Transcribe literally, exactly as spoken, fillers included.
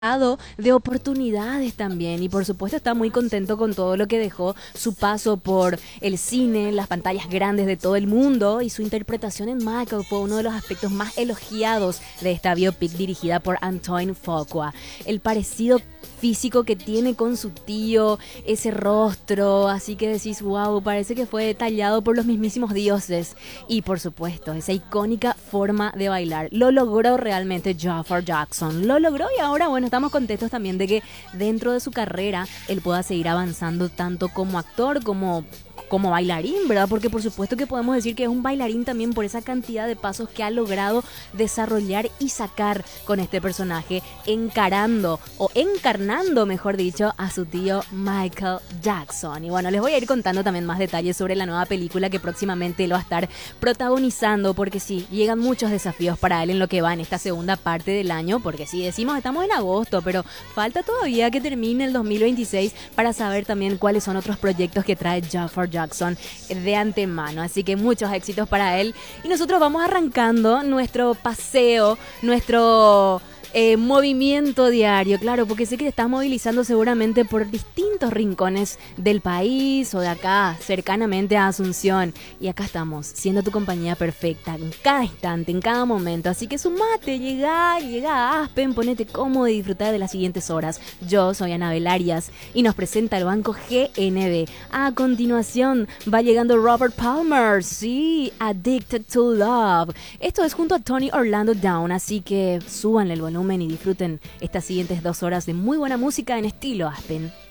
de oportunidades también y por supuesto está muy contento con todo lo que dejó su paso por el cine, las pantallas grandes de todo el mundo y su interpretación en Michael fue uno de los aspectos más elogiados de esta biopic dirigida por Antoine Fuqua. El parecido físico que tiene con su tío, ese rostro, así que decís, wow, parece que fue tallado por los mismísimos dioses. Y por supuesto, esa icónica forma de bailar. Lo logró realmente Jafar Jackson, lo logró y ahora, bueno, estamos contentos también de que dentro de su carrera él pueda seguir avanzando tanto como actor como como bailarín, ¿verdad? Porque por supuesto que podemos decir que es un bailarín también por esa cantidad de pasos que ha logrado desarrollar y sacar con este personaje, encarando o encarnando, mejor dicho, a su tío Michael Jackson. Y bueno, les voy a ir contando también más detalles sobre la nueva película que próximamente él va a estar protagonizando, porque sí, llegan muchos desafíos para él en lo que va en esta segunda parte del año, porque sí, decimos estamos en agosto, pero falta todavía que termine el dos mil veintiséis para saber también cuáles son otros proyectos que trae Jafar Jackson de antemano, así que muchos éxitos para él y nosotros vamos arrancando nuestro paseo, nuestro eh, movimiento diario, claro, porque sé que te estás movilizando seguramente por distintos rincones del país o de acá, cercanamente a Asunción, y acá estamos, siendo tu compañía perfecta en cada instante, en cada momento, así que sumate, llega, llega a Aspen, ponete cómodo y disfrutar de las siguientes horas. Yo soy Anabel Arias y nos presenta el Banco G N B. A continuación va llegando Robert Palmer, sí, Addicted to Love. Esto es junto a Tony Orlando Down, así que súbanle el volumen y disfruten estas siguientes dos horas de muy buena música en estilo Aspen.